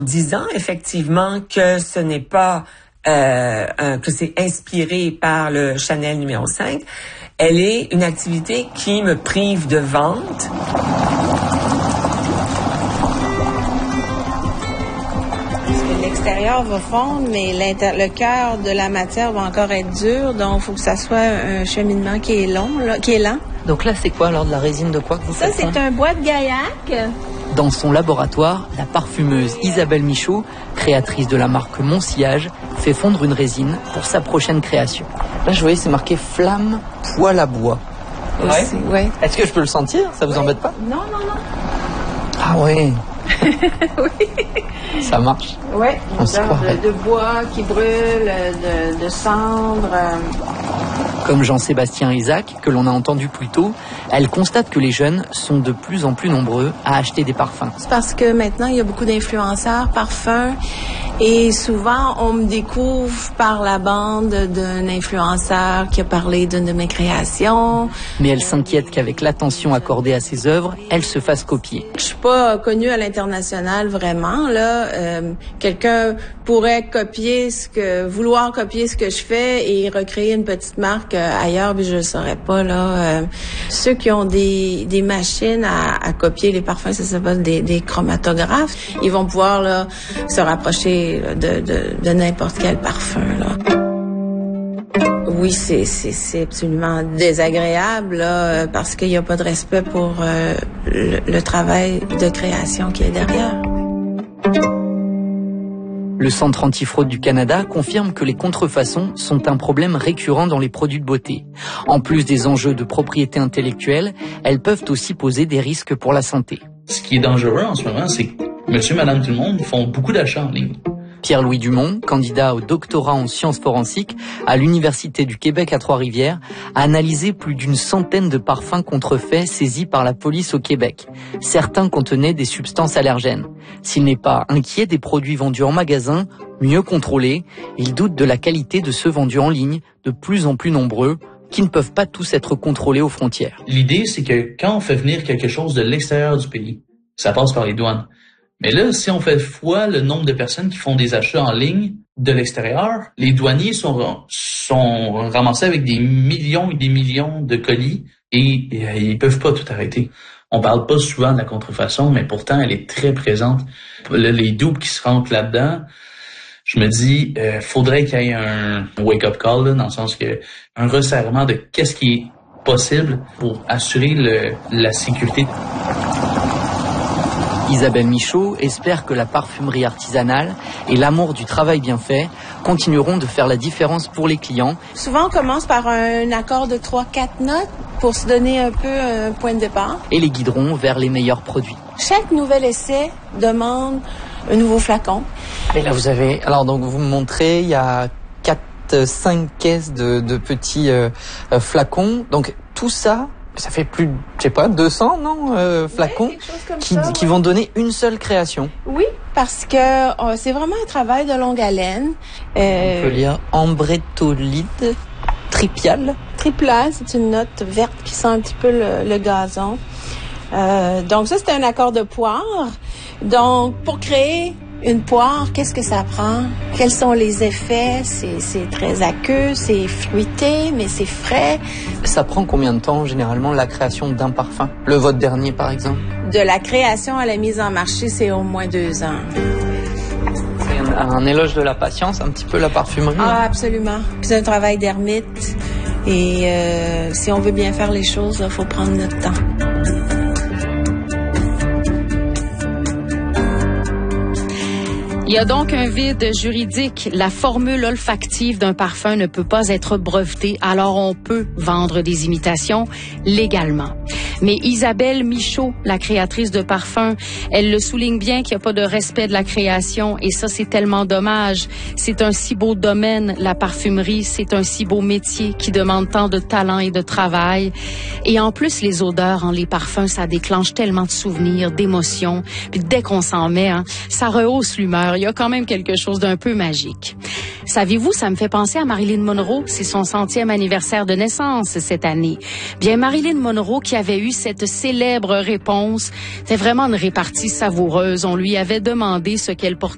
disant effectivement que ce n'est pas que c'est inspiré par le Chanel numéro 5, elle est une activité qui me prive de vente. L'extérieur va fondre, mais le cœur de la matière va encore être dur, donc il faut que ça soit un cheminement qui est long, qui est lent. Donc là, c'est quoi alors, de la résine de quoi que vous faites? Ça, c'est un bois de gaillac. Dans son laboratoire, la parfumeuse Isabelle Michaud, créatrice de la marque Mon-Sillage, fait fondre une résine pour sa prochaine création. Là, je voyais, c'est marqué flamme, poêle à bois. Ouais. Est-ce que je peux le sentir? Ça vous embête pas? Non. Ah ouais. Oui. Ça marche. Oui, On se croirait. de bois qui brûle, de cendres. Comme Jean-Sébastien Isaac, que l'on a entendu plus tôt, elle constate que les jeunes sont de plus en plus nombreux à acheter des parfums. C'est parce que maintenant, il y a beaucoup d'influenceurs parfums et souvent, on me découvre par la bande d'un influenceur qui a parlé d'une de mes créations. Mais elle s'inquiète qu'avec l'attention accordée à ses œuvres, elle se fasse copier. Je suis pas connue à l'international vraiment, là. Quelqu'un pourrait vouloir copier ce que je fais et recréer une petite marque ailleurs, mais je le saurais pas, là. Ceux qui ont des machines à copier les parfums, ça s'appelle des chromatographes. Ils vont pouvoir, là, se rapprocher de n'importe quel parfum, là. Oui, c'est absolument désagréable, là, parce qu'il n'y a pas de respect pour le travail de création qui est derrière. Le Centre antifraude du Canada confirme que les contrefaçons sont un problème récurrent dans les produits de beauté. En plus des enjeux de propriété intellectuelle, elles peuvent aussi poser des risques pour la santé. Ce qui est dangereux en ce moment, c'est que monsieur, madame, tout le monde font beaucoup d'achats en ligne. Pierre-Louis Dumont, candidat au doctorat en sciences forensiques à l'Université du Québec à Trois-Rivières, a analysé plus d'une centaine de parfums contrefaits saisis par la police au Québec. Certains contenaient des substances allergènes. S'il n'est pas inquiet des produits vendus en magasin, mieux contrôlés, il doute de la qualité de ceux vendus en ligne, de plus en plus nombreux, qui ne peuvent pas tous être contrôlés aux frontières. L'idée, c'est que quand on fait venir quelque chose de l'extérieur du pays, ça passe par les douanes. Mais là, si on fait fois le nombre de personnes qui font des achats en ligne de l'extérieur, les douaniers sont ramassés avec des millions et des millions de colis et ils peuvent pas tout arrêter. On parle pas souvent de la contrefaçon, mais pourtant, elle est très présente. Les dupes qui se rentrent là-dedans, je me dis, faudrait qu'il y ait un wake-up call, là, dans le sens que un resserrement de qu'est-ce qui est possible pour assurer la sécurité. Isabelle Michaud espère que la parfumerie artisanale et l'amour du travail bien fait continueront de faire la différence pour les clients. Souvent, on commence par un accord de 3-4 notes pour se donner un peu un point de départ. Et les guideront vers les meilleurs produits. Chaque nouvel essai demande un nouveau flacon. Et là, vous avez... Alors, donc, vous me montrez, il y a 4-5 caisses de petits flacons. Donc, tout ça... Ça fait plus, je sais pas, 200, flacons qui vont donner une seule création. Oui, parce que c'est vraiment un travail de longue haleine. On peut lire ambretolide tripial. Tripial, c'est une note verte qui sent un petit peu le gazon. Donc ça, c'est un accord de poire. Donc, pour créer une poire, qu'est-ce que ça prend? Quels sont les effets? C'est très aqueux, c'est fruité, mais c'est frais. Ça prend combien de temps, généralement, la création d'un parfum? Le vôtre dernier, par exemple? De la création à la mise en marché, c'est au moins 2 ans. C'est un éloge de la patience, un petit peu, la parfumerie. Ah, absolument. C'est un travail d'ermite. Et si on veut bien faire les choses, il faut prendre notre temps. Il y a donc un vide juridique. La formule olfactive d'un parfum ne peut pas être brevetée, alors on peut vendre des imitations légalement. Mais Isabelle Michaud, la créatrice de parfums, elle le souligne bien qu'il n'y a pas de respect de la création et ça, c'est tellement dommage. C'est un si beau domaine, la parfumerie, c'est un si beau métier qui demande tant de talent et de travail. Et en plus, les odeurs, les parfums, ça déclenche tellement de souvenirs, d'émotions. Puis dès qu'on s'en met, ça rehausse l'humeur. Il y a quand même quelque chose d'un peu magique. Savez-vous, ça me fait penser à Marilyn Monroe. C'est son 100e anniversaire de naissance cette année. Bien, Marilyn Monroe qui avait eu cette célèbre réponse, c'était vraiment une répartie savoureuse. On lui avait demandé ce qu'elle portait